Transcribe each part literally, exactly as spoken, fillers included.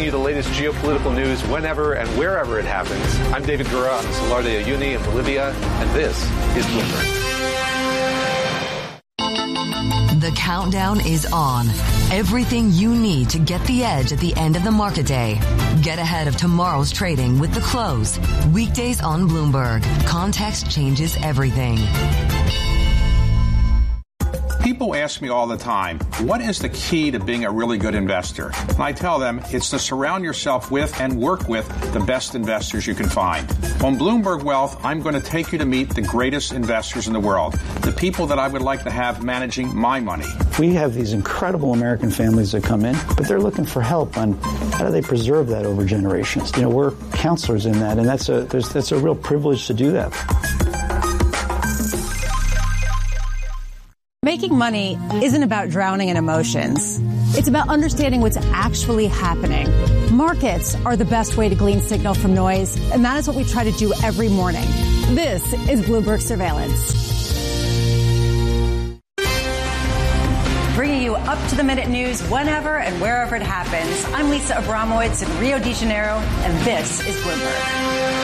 you the latest geopolitical news whenever and wherever it happens. I'm David Gura on the Salar de Uyuni in Bolivia, and this is Bloomberg. The countdown is on. Everything you need to get the edge at the end of the market day. Get ahead of tomorrow's trading with The Close. Weekdays on Bloomberg. Context changes everything. People ask me all the time, what is the key to being a really good investor? And I tell them it's to surround yourself with and work with the best investors you can find. On Bloomberg Wealth, I'm going to take you to meet the greatest investors in the world, the people that I would like to have managing my money. We have these incredible American families that come in, but they're looking for help on how do they preserve that over generations. You know, we're counselors in that, and that's a there's, that's a real privilege to do that. Making money isn't about drowning in emotions. It's about understanding what's actually happening. Markets are the best way to glean signal from noise, and that is what we try to do every morning. This is Bloomberg Surveillance. Bringing you up-to-the-minute news whenever and wherever it happens. I'm Lisa Abramowitz in Rio de Janeiro, and this is Bloomberg.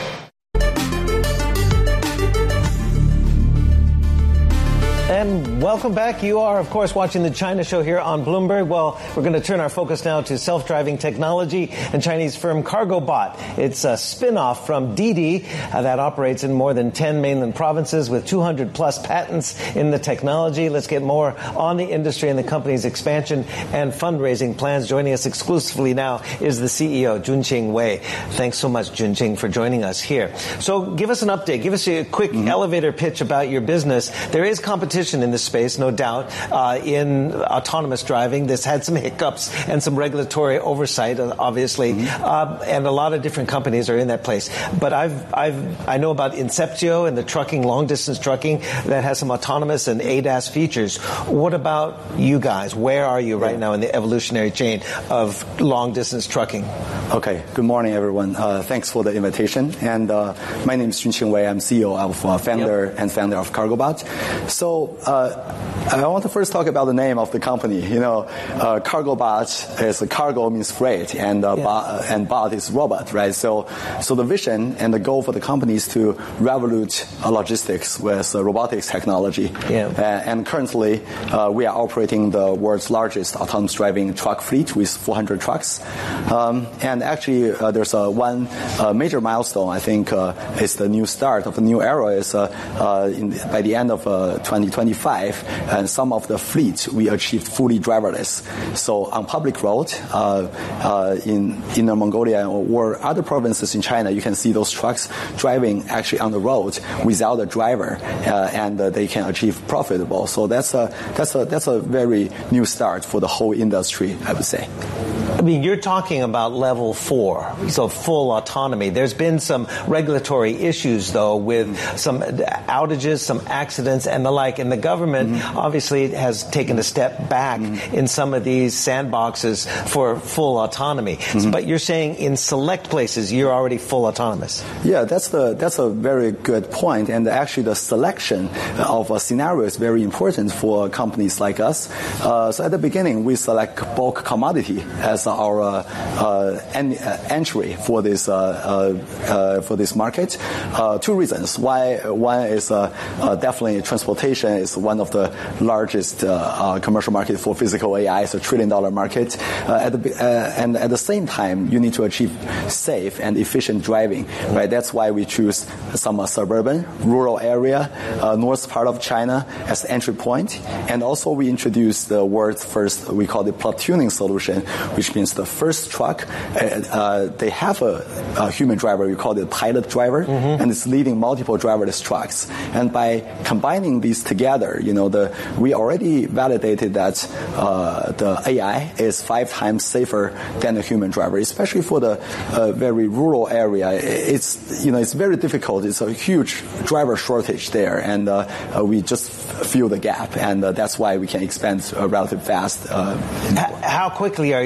And welcome back. You are, of course, watching the China Show here on Bloomberg. Well, we're going to turn our focus now to self-driving technology and Chinese firm KargoBot. It's a spin-off from Didi uh, that operates in more than ten mainland provinces with two hundred plus patents in the technology. Let's get more on the industry and the company's expansion and fundraising plans. Joining us exclusively now is the C E O, Junqing Wei. Thanks so much, Junqing, for joining us here. So give us an update. Give us a quick mm-hmm. elevator pitch about your business. There is competition in this space, no doubt, uh, in autonomous driving. This had some hiccups and some regulatory oversight, obviously, mm-hmm. uh, and a lot of different companies are in that place. But I've, I've, I know about Inceptio and the trucking, long-distance trucking, that has some autonomous and A D A S features. What about you guys? Where are you right yeah. now in the evolutionary chain of long-distance trucking? Okay. Good morning, everyone. Uh, thanks for the invitation. And uh, my name is Junqing Wei. I'm C E O of uh, founder yep. and founder of KargoBot. So Uh, I want to first talk about the name of the company. You know, uh, KargoBot is cargo means freight, and uh, yeah. bot, and bot is robot, right? So, so the vision and the goal for the company is to revolute uh, logistics with uh, robotics technology. Yeah. Uh, and currently, uh, we are operating the world's largest autonomous driving truck fleet with four hundred trucks. Um, and actually, uh, there's a one uh, major milestone. I think uh, is the new start of a new era. Is uh, uh, in, by the end of uh, twenty twenty-five, and some of the fleet we achieved fully driverless. So on public road uh, uh, in Inner Mongolia or other provinces in China, you can see those trucks driving actually on the road without a driver, uh, and uh, they can achieve profitable. So that's a that's a that's a very new start for the whole industry, I would say. I mean, you're talking about level four, so full autonomy. There's been some regulatory issues, though, with some outages, some accidents, and the like. And the government mm-hmm. obviously has taken a step back mm-hmm. in some of these sandboxes for full autonomy. Mm-hmm. But you're saying in select places, you're already full autonomous. Yeah, that's the that's a very good point. And actually, the selection of a scenario is very important for companies like us. Uh, so at the beginning, we select bulk commodity as our uh, uh, en- uh, entry for this uh, uh, uh, for this market. Uh, two reasons. Why? One is uh, uh, definitely transportation is one of the largest uh, uh, commercial market for physical A I. It's a trillion dollar market. Uh, at the uh, and at the same time, you need to achieve safe and efficient driving. Right. That's why we choose some uh, suburban, rural area, uh, north part of China as the entry point. And also we introduced the world's first, we call it platooning solution, which means the first truck, uh, uh, they have a, a human driver, we call it pilot driver, mm-hmm. and it's leading multiple driverless trucks. And by combining these together, you know, the we already validated that uh, the A I is five times safer than a human driver, especially for the uh, very rural area. It's, you know, it's very difficult. It's a huge driver shortage there, and uh, uh, we just fill the gap, and uh, that's why we can expand uh, relatively fast. Uh, How quickly are you seeing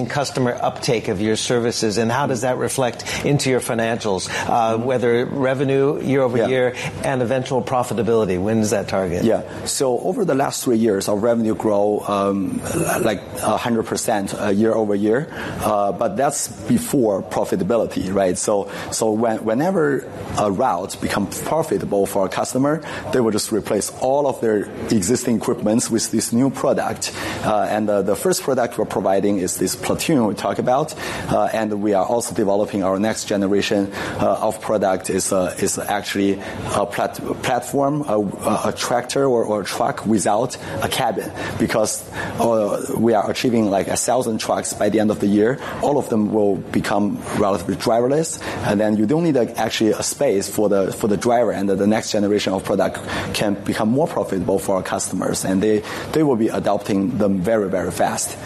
seeing customer uptake of your services, and how does that reflect into your financials, uh, whether revenue year over yeah. year and eventual profitability? When is that target? Yeah. So over the last three years, our revenue grow um, like one hundred percent year over year, uh, but that's before profitability, right? So so when, whenever a route becomes profitable for a customer, they will just replace all of their existing equipment with this new product. Uh, and uh, the first product we're providing is this Platoon we talk about, uh, and we are also developing our next generation uh, of product is uh, is actually a plat- platform, a, a tractor or, or a truck without a cabin, because uh, we are achieving like a thousand trucks by the end of the year. All of them will become relatively driverless, and then you don't need a, actually a space for the for the driver, and the, the next generation of product can become more profitable for our customers, and they they will be adopting them very very fast.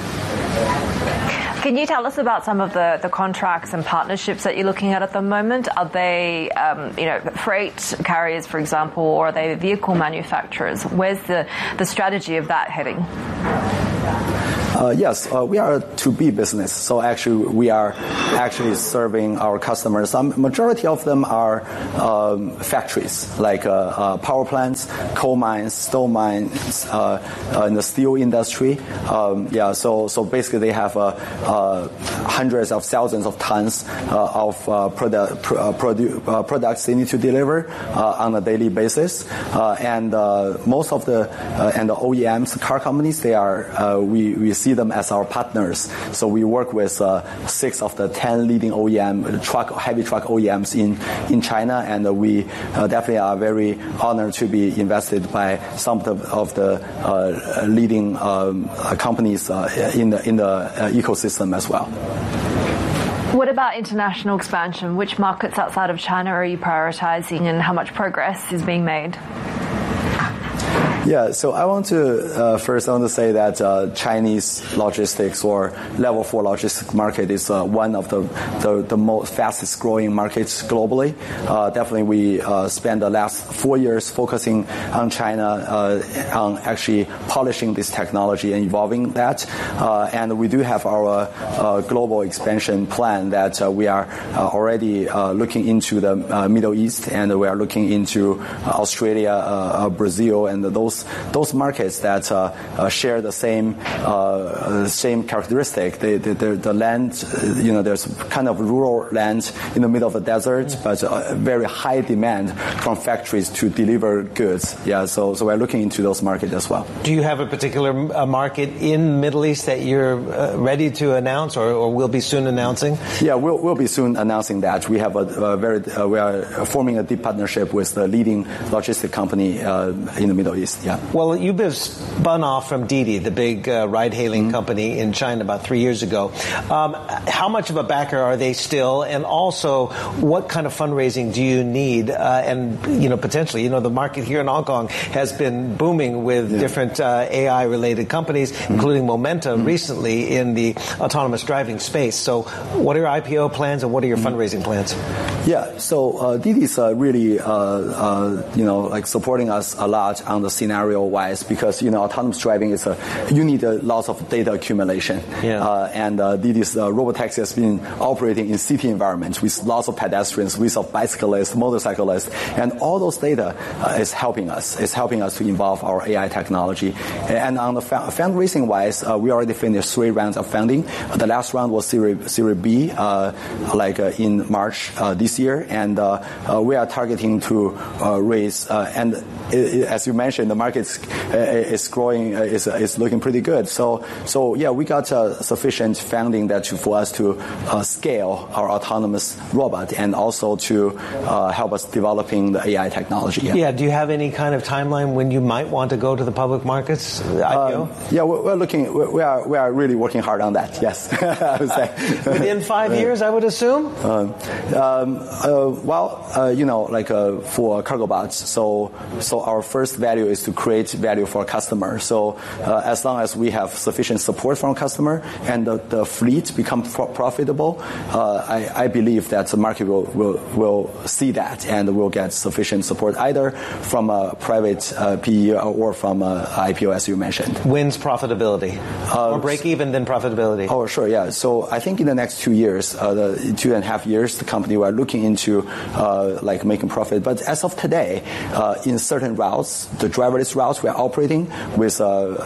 Can you tell us about some of the, the contracts and partnerships that you're looking at at the moment? Are they, um, you know, freight carriers, for example, or are they vehicle manufacturers? Where's the, the strategy of that heading? Uh, yes, uh, we are a two B business, so actually we are actually serving our customers. Um, majority of them are um, factories, like uh, uh, power plants, coal mines, stone mines, uh, uh, in the steel industry. Um, yeah, so so basically they have uh, uh, hundreds of thousands of tons uh, of uh, product, pr- uh, produ- uh, products they need to deliver uh, on a daily basis, uh, and uh, most of the uh, and the O E Ms, car companies, they are uh, we we see them as our partners. So we work with uh, six of the ten leading O E M truck, heavy truck O E Ms in, in China, and uh, we uh, definitely are very honored to be invested by some of the, of the uh, leading um, companies uh, in the in the uh, ecosystem as well. What about international expansion? Which markets outside of China are you prioritizing, and how much progress is being made? Yeah, so I want to, uh, first I want to say that uh, Chinese logistics or level four logistics market is uh, one of the, the, the most fastest growing markets globally. Uh, definitely we uh, spent the last four years focusing on China, uh, on actually polishing this technology and evolving that. Uh, and we do have our uh, global expansion plan that uh, we are uh, already uh, looking into the uh, Middle East, and we are looking into uh, Australia, uh, uh, Brazil, and those Those markets that uh, uh, share the same uh, same characteristic. They, they, the land, you know, there's kind of rural land in the middle of the desert, but uh, very high demand from factories to deliver goods. Yeah, so so we're looking into those markets as well. Do you have a particular uh, market in the Middle East that you're uh, ready to announce, or, or will be soon announcing? Yeah, we'll we'll be soon announcing that. We have a, a very uh, we are forming a deep partnership with the leading logistic company uh, in the Middle East. Yeah. Well, you've spun off from Didi, the big uh, ride-hailing mm-hmm. company in China, about three years ago. Um, how much of a backer are they still? And also, what kind of fundraising do you need? Uh, and, you know, potentially, you know, the market here in Hong Kong has been booming with yeah. different uh, A I-related companies, mm-hmm. including Momentum mm-hmm. recently in the autonomous driving space. So what are your I P O plans, and what are your mm-hmm. fundraising plans? Yeah, so uh, Didi is uh, really, uh, uh, you know, like supporting us a lot on the scenario wise, because you know autonomous driving is a you need a lot of data accumulation. Yeah. Uh, and uh, Didi's uh, robotaxi has been operating in city environments with lots of pedestrians, with of bicyclists, motorcyclists, and all those data uh, is helping us. It's helping us to involve our A I technology. And on the fa- fundraising wise, uh, we already finished three rounds of funding. Uh, the last round was Series Series B, uh, like uh, in March uh, this year, and uh, uh, we are targeting to uh, raise. Uh, and it, it, as you mentioned, the market Uh, is growing, uh, is, uh, is looking pretty good. So, so yeah, we got uh, sufficient funding that to, for us to uh, scale our autonomous robot, and also to uh, help us developing the A I technology. Yeah. yeah. Do you have any kind of timeline when you might want to go to the public markets? The I P O? Um, yeah, we're, we're looking. We're, we are we are really working hard on that. Yes, I would say within five years, I would assume. Um, um, uh, well, uh, you know, like uh, for cargo bots. So, so our first value is to to create value for our customer. So uh, as long as we have sufficient support from our customer and the, the fleet become pro- profitable, uh, I, I believe that the market will, will will see that and will get sufficient support either from a private uh, P E or from a I P O, as you mentioned. When's profitability? Uh, or break even, then profitability? Oh, sure, yeah. So I think in the next two years, uh, the two and a half years, the company were looking into uh, like making profit. But as of today, uh, in certain routes, the driverless routes we are operating with uh,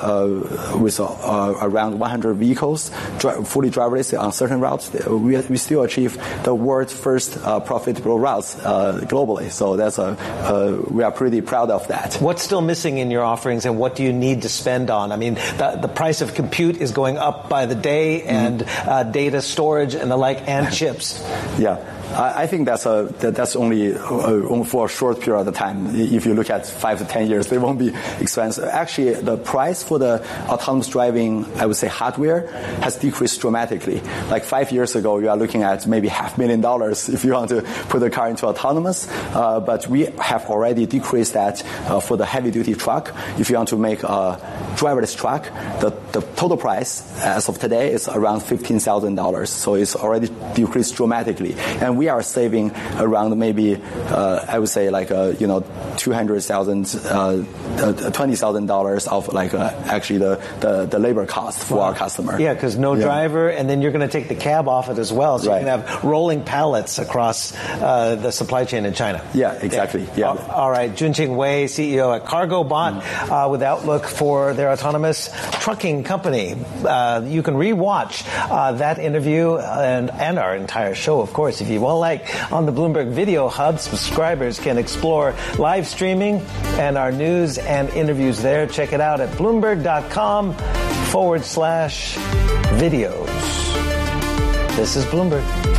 uh, with uh, uh, around one hundred vehicles, dri- fully driverless on certain routes, we we still achieve the world's first uh, profitable routes uh, globally. So that's a uh, we are pretty proud of that. What's still missing in your offerings, and what do you need to spend on? I mean, the, the price of compute is going up by the day, and mm-hmm. uh, data storage and the like, and chips. Yeah. I think that's a that's only uh, for a short period of time. If you look at five to ten years, they won't be expensive. Actually, the price for the autonomous driving, I would say, hardware has decreased dramatically. Like five years ago, you are looking at maybe half million dollars if you want to put the car into autonomous. Uh, but we have already decreased that uh, for the heavy-duty truck. If you want to make a driverless truck, the, the total price as of today is around fifteen thousand dollars. So it's already decreased dramatically, and we We are saving around maybe, uh, I would say, like uh, you know, two hundred thousand, uh, uh, twenty thousand dollars of like uh, actually the, the, the labor cost for wow. our customer. Yeah, because no yeah. driver, and then you're going to take the cab off it as well, so right. you can have rolling pallets across uh, the supply chain in China. Yeah, exactly. Yeah. yeah. All right, Junqing Wei, C E O at CargoBot, mm-hmm. uh, with outlook for their autonomous trucking company. Uh, you can rewatch uh, that interview and and our entire show, of course, if you want. Like on the Bloomberg Video Hub, subscribers can explore live streaming and our news and interviews there. Check it out at Bloomberg.com forward slash videos. This is Bloomberg.